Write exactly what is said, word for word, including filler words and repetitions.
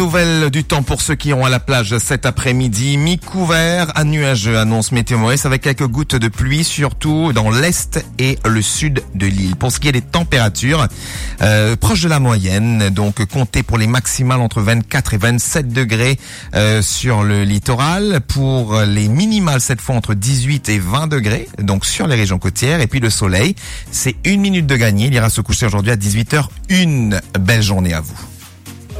Nouvelle du temps pour ceux qui iront à la plage cet après-midi. Mi-couvert à nuageux, annonce Météo Maurice, avec quelques gouttes de pluie, surtout dans l'est et le sud de l'île. Pour ce qui est des températures, euh, proche de la moyenne, donc comptez pour les maximales entre vingt-quatre et vingt-sept degrés euh, sur le littoral. Pour les minimales, cette fois entre dix-huit et vingt degrés, donc sur les régions côtières. Et puis le soleil, c'est une minute de gagné. Il ira se coucher aujourd'hui à dix-huit heures. Une belle journée à vous.